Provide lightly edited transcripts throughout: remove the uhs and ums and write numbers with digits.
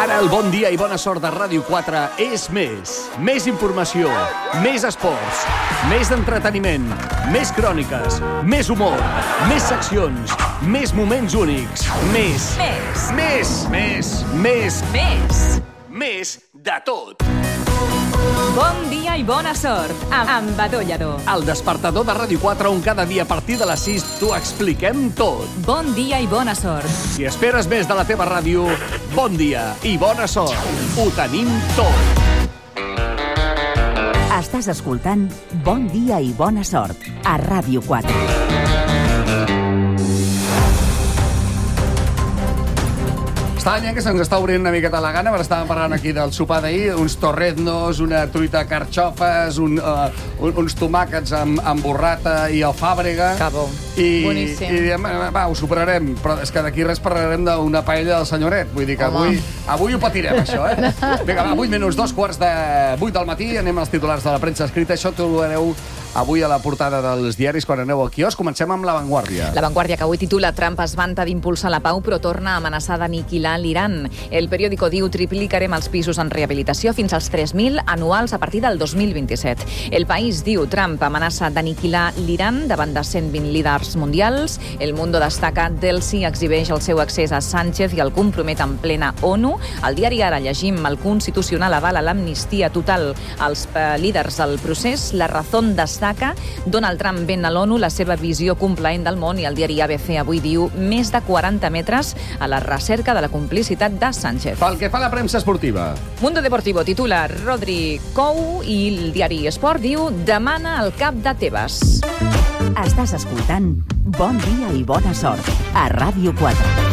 Ara el bon dia i bona sort de Ràdio 4 és més. Més informació, més esports, més entreteniment, més cròniques, més humor, més seccions, més moments únics, més de tot. Bon dia i bona sort, amb Badollador. El despertador de Ràdio 4, on cada dia a partir de les 6 t'ho expliquem tot. Bon dia i bona sort. Si esperes més de la teva ràdio, bon dia i bona sort. Ho tenim tot. Estàs escoltant Bon dia i bona sort a Ràdio 4. Està dient que se'ns està obrint una miqueta la gana, però estàvem parlant aquí del sopar d'ahir, uns torreznos, una truita carxofes, uns tomàquets amb burrata i alfàbrega. Que bo. Boníssim. I diem, va, ho superarem, però és que d'aquí res parlarem d'una paella del senyoret. Vull dir que avui ho patirem, això, eh? Vinga, va, 8 minuts, 2:45 del matí, anem als titulars de la premsa escrita. Això t'ho veureu avui a la portada dels diaris quan aneu al quiosc. Comencem amb La Vanguardia. La Vanguardia, que avui titula Trump es vanta d'impulsar la pau, però torna a amenaçar d'aniquilar l'Iran. El periòdico diu triplicarem els pisos en rehabilitació fins als 3.000 anuals a partir del 2027. El País diu Trump amenaça d'aniquilar l'Iran davant de 120 líders mundials. El Mundo destaca Delsi exhibeix el seu accés a Sánchez i el compromet en plena ONU. Al diari Ara llegim el Constitucional avala l'amnistia total als líders del procés. La Razón destaca Donald Trump ven a l'ONU la seva visió complaent del món i el diari ABC avui diu més de 40 metres a la recerca de la complicitat de Sánchez. Pel que fa a la premsa esportiva. Mundo Deportivo titula Rodri Cou i el diari Esport diu demana el cap de Tebas. Estàs escoltant Bon dia i bona sort a Ràdio 4.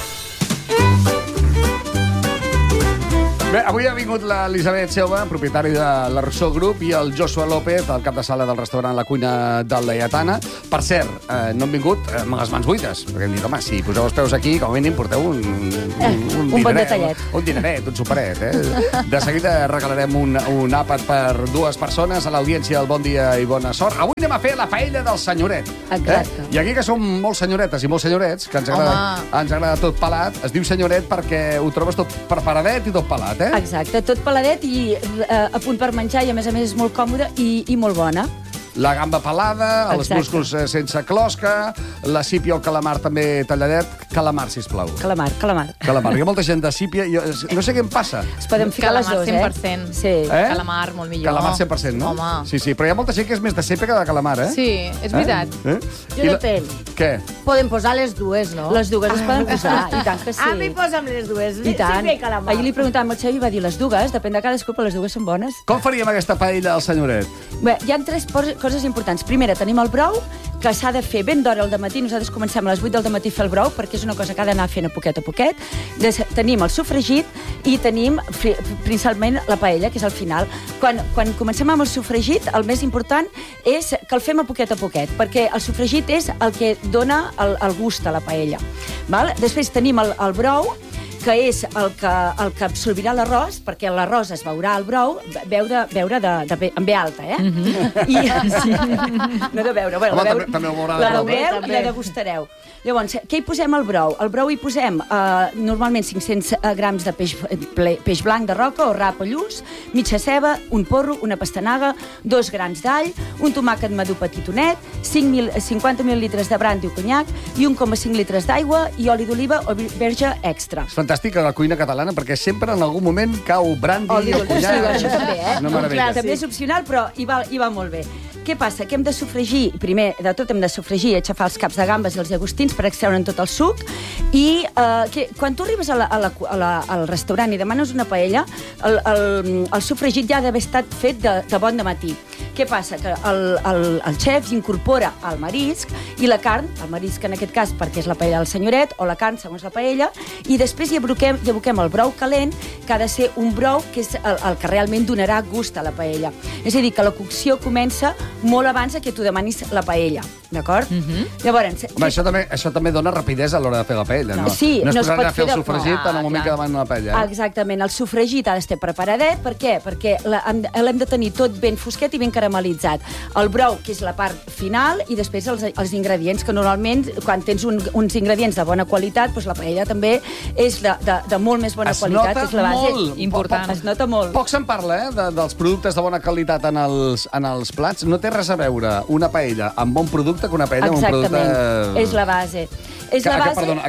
Bé, avui ha vingut l'Elisabet Selva, propietari de la Rousseau Group, i el Joshua López, el cap de sala del restaurant La Cuina del Laietana. Per cert, no han vingut amb les mans buides, perquè hem dit, home, si poseu els peus aquí, com a mínim porteu un bon detallet. Un dineret, un superet, eh? De seguida regalarem un àpat per 2 persones a l'audiència del Bon dia i bona sort. Avui anem a fer la paella del senyoret. Exacte. I aquí que som molt senyoretes i molts senyorets, que ens agrada tot pelat, es diu senyoret perquè ho trobes tot preparadet i tot pelat. Exacte, tot peladet i a punt per menjar i a més és molt còmode i molt bona. La gamba pelada, els Exacte. musclos sense closca, la sípia o calamar també talladet. Calamar, sisplau. Calamar. Calamar. Hi ha molta gent de sípia. No sé què em passa. Es poden ficar les dues, Calamar 100%. Sí. Calamar, molt millor. Calamar 100%, no? Home. Sí, però hi ha molta gent que és més de sèpia que de calamar, eh? Sí, és veritat. Jo depèn. Què? Poden posar les dues, no? Les dues es poden posar, i tant que sí. A mi posa'm les dues. I tant. Sí, calamar. Ahir li preguntàvem al Xavi i va dir les dues, depèn de cadascú, però les dues són bones. Com faríem aquesta paella del senyoret? Bé, hi ha 3 coses importants. Primera, tenim el brou, que s'ha de fer ben d'hora al dematí. Nosaltres comencem a les 8 del matí a fer el brou, perquè és una cosa que ha d'anar fent a poquet. Tenim el sofregit i tenim principalment la paella, que és al final. Quan comencem amb el sofregit, el més important és que el fem a poquet, perquè el sofregit és el que dona el gust a la paella. Val? Després tenim el brou, que és el que absorbirà l'arròs, perquè l'arròs es veurà al brou, veure amb B alta, eh? Sí. No de veure. Bueno, també ho veurà la al brou. veureu i la degustareu. Llavors, què hi posem al brou? Al brou hi posem normalment 500 grams de peix blanc de roca o rap o lluç, mitja ceba, un porro, una pastanaga, 2 grans d'all, un tomàquet madur petitonet, 50 mil·litres de brandy o conyac i 1,5 litres d'aigua i oli d'oliva o verge extra. És fantàstic la cuina catalana, perquè sempre en algun moment cau brandy o conyac. Això també, Una meravella. També és opcional, però hi va molt bé. Què passa? Que hem de sofregir, primer de tot hem de sofregir i aixafar els caps de gambes i els llagostins per extreure'n tot el suc. I quan tu arribes al restaurant i demanes una paella, el sofregit ja ha d'haver estat fet de bon dematí. Què passa? Que el xef incorpora el marisc i la carn, el marisc en aquest cas perquè és la paella del senyoret, o la carn segons la paella, i després hi aboquem el brou calent, que ha de ser un brou que és el que realment donarà gust a la paella. És a dir, que la cocció comença molt abans que tu demanis la paella, d'acord? Llavors... Això també dona rapidesa a l'hora de fer la paella, no? Sí, no es pot posarà a fer el fer sofregit en el moment que demanen la paella. Exactament, el sofregit ha d'estar preparadet. Per què? Perquè l'hem de tenir tot ben fosquet i ben caramellitzat. caramelitzat. El brou, que és la part final, i després els ingredients, que normalment, quan tens uns ingredients de bona qualitat, doncs la paella també és de molt més bona qualitat. És la base. Molt. Important. Es nota molt. Poc se'n parla, dels productes de bona qualitat en els plats. No té res a veure una paella amb bon producte que una paella amb un producte... Exactament, és la base. És la base... Perdona,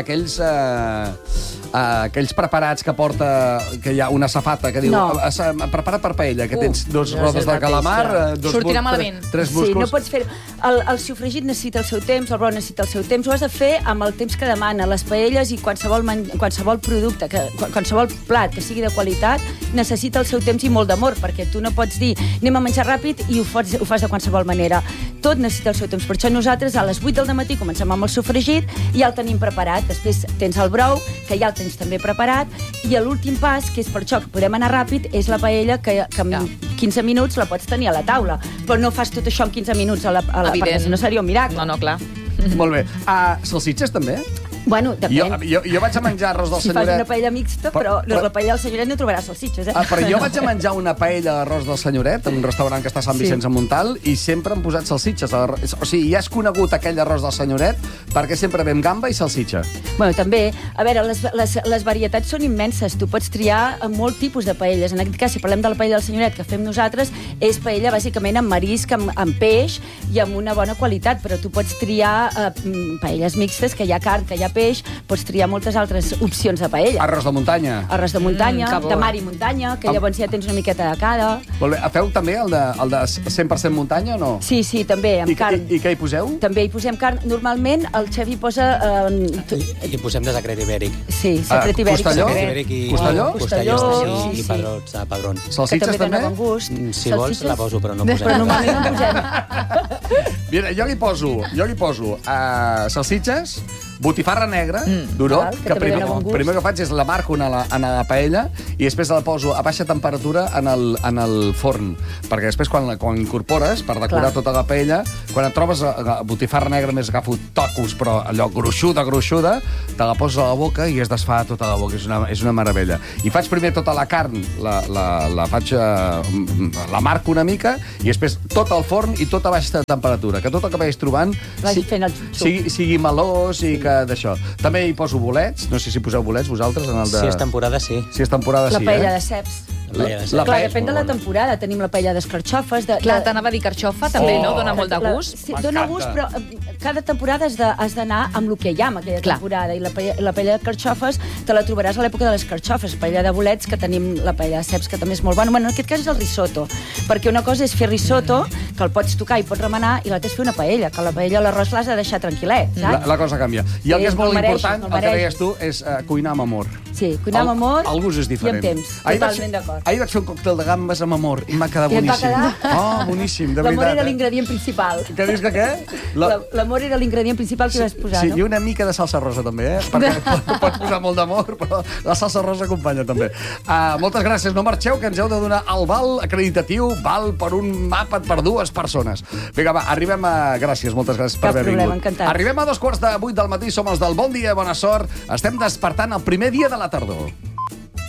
aquells preparats que porta, que hi ha una safata que diu preparat per paella, que tens dos rodes de calamar, sortirà malament. Tres músculs. Sí, no pots fer... El sofregit necessita el seu temps, el brou necessita el seu temps, ho has de fer amb el temps que demana. Les paelles i qualsevol producte, qualsevol plat que sigui de qualitat, necessita el seu temps i molt d'amor, perquè tu no pots dir anem a menjar ràpid i ho fas de qualsevol manera. Tot necessita el seu temps. Per això nosaltres a les 8 del matí comencem amb el sofregit i ja el tenim preparat. Després tens el brou, que ja el tens també preparat, i l'últim pas, que és per això que podem anar ràpid, és la paella, que en 15 minuts la pots tenir a la taula. Però no fas tot això en 15 minuts perquè si no seria un miracle. No, clar. Molt bé. Salsitxes, també? Bueno, depèn. Jo vaig a menjar arròs del senyoret... Si fas una paella mixta, però la paella del senyoret no trobaràs salsitxes, Però jo vaig a menjar una paella d'arròs del senyoret en un restaurant que està a Sant Vicenç a Montal i sempre han posat salsitxes. O sigui, ja és conegut aquell arròs del senyoret perquè sempre ve amb gamba i salsitxa. Bueno, també, a veure, les varietats són immenses. Tu pots triar molt tipus de paelles. En aquest cas, si parlem de la paella del senyoret que fem nosaltres, és paella bàsicament amb marisc, amb peix i amb una bona qualitat, però tu pots triar paelles mixtes, que hi ha carn, que hi ha peix, pots triar moltes altres opcions de paella. Arròs de muntanya. Arròs de muntanya, de mar i muntanya, que llavors ja tens una miqueta de cada. Molt bé. Feu també el de 100% muntanya o no? Sí, també, amb carn. I què hi poseu? També hi posem carn. Normalment el xef hi posa... Hi posem de secret ibèric. Sí, secret ibèric. Costelló? Costelló i padrons. Salsitxes també? Bon gust. Si vols la poso, però no posem. Però normalment no posem. Mira, jo li poso salsitxes, botifarra negra, d'Urot, que primer que faig és la marco en la paella i després la poso a baixa temperatura en el forn, perquè després quan incorpores, per decorar tota la paella, quan et trobes botifarra negra més agafo tocos, però allò gruixuda, te la poses a la boca i es desfà tota la boca, és una meravella. I faig primer tota la carn, la marco una mica i després tot al forn i tot a baixa temperatura, que tot el que vagis trobant sigui melós i que d'això. També hi poso bolets, no sé si poseu bolets vosaltres en el de... Si és temporada, sí. Si és temporada, sí, La paella de ceps. Clar, depèn de la temporada. Tenim la paella d'escarxofes. Clar, t'anava a dir carxofa, també, no? Dóna molt de gust. Sí, dóna gust, però cada temporada has d'anar amb el que hi ha en aquella temporada. I la paella de carxofes te la trobaràs a l'època de les carxofes. Paella de bolets, que tenim la paella de ceps, que també és molt bona. Bueno, en aquest cas és el risotto, perquè una cosa és fer risotto, que el pots tocar i pots remenar, i l'altra és fer una paella, que la paella l'arròs l'has de deixar tranquil·let, saps? La cosa canvia. I el que és molt important, el que deies tu, és cuinar amb amor. Sí, cuinar amb amor el gust és diferent. I amb temps. Totalment d'acord. Ahir vaig fer un còctel de gambes amb amor i m'ha quedat boníssim. Oh, boníssim, de veritat. L'amor era l'ingredient principal. Què dius que què? L'amor era l'ingredient principal que vas posar, no? Sí, i una mica de salsa rosa també, perquè pots posar molt d'amor, però la salsa rosa acompanya també. Moltes gràcies, no marxeu, que ens heu de donar el val acreditatiu, val per un àpat per 2 persones. Vinga, va, arribem a... Gràcies, moltes gràcies per haver vingut. Cap problema, encantat. Arribem a 2:45 del matí, som els del Bon Dia, Bona Sort. Estem despertant el primer dia de la tardor.